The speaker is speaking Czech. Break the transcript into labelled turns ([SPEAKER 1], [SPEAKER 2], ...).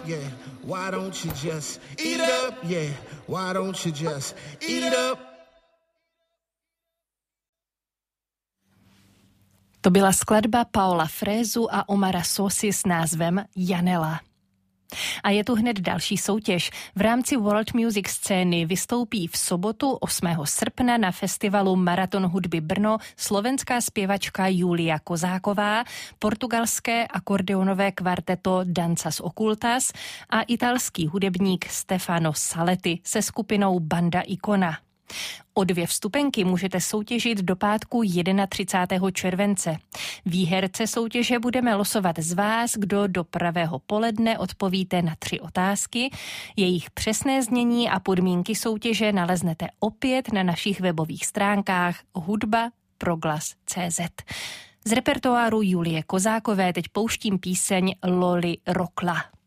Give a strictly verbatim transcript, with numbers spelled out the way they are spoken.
[SPEAKER 1] yeah, why don't you just eat it up, yeah, why don't you just eat it up.
[SPEAKER 2] To byla skladba Paola Frezu a Omara Sosi s názvem Janela. A je tu hned další soutěž. V rámci World Music scény vystoupí v sobotu osmého srpna na festivalu Maraton hudby Brno slovenská zpěvačka Julia Kozáková, portugalské akordeonové kvarteto Danzas Occultas a italský hudebník Stefano Saletti se skupinou Banda Icona. O dvě vstupenky můžete soutěžit do pátku třicátého prvního července. Výherce soutěže budeme losovat z vás, kdo do pravého poledne odpovíte na tři otázky. Jejich přesné znění a podmínky soutěže naleznete opět na našich webových stránkách hudba proglas tečka cé zet. Z repertoáru Julie Kozákové teď pouštím píseň Loli Rokla.